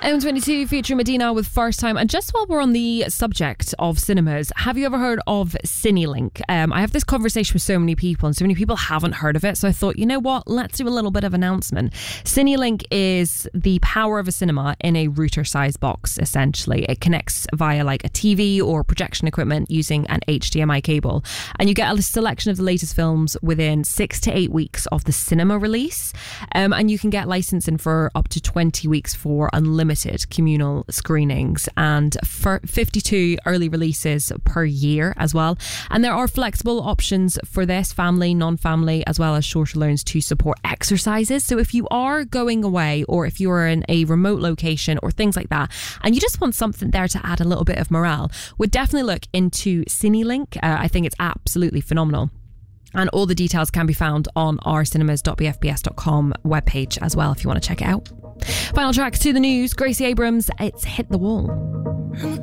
M22 featuring Medina with First Time. And just while we're on the subject of cinemas, have you ever heard of CineLink? I have this conversation with so many people and so many people haven't heard of it. So I thought, you know what? Let's do a little bit of announcement. CineLink is the power of a cinema in a router-sized box, essentially. It connects via like a TV or projection equipment using an HDMI cable. And you get a selection of the latest films within 6 to 8 weeks of the cinema release. And you can get licensing for up to 20 weeks for unlimited communal screenings and for 52 early releases per year as well. And there are flexible options for this, family, non-family, as well as shorter loans to support exercises. So if you are going away or if you're in a remote location or things like that, and you just want something there to add a little bit of morale, would definitely look into CineLink. I think it's absolutely phenomenal. And all the details can be found on our cinemas.bfbs.com webpage as well if you want to check it out. Final track to the news, Gracie Abrams, it's Hit the Wall.